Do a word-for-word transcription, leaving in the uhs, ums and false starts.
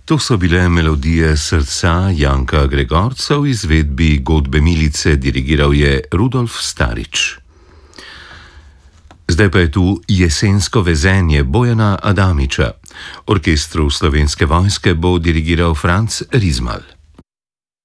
To so bile melodije srca Janka Gregorca v izvedbi Godbe Milice, dirigiral je Rudolf Starič. Zdaj pa je tu jesensko vezenje Bojana Adamiča. Orkestru Slovenske vojske bo dirigiral Franc Rizmal.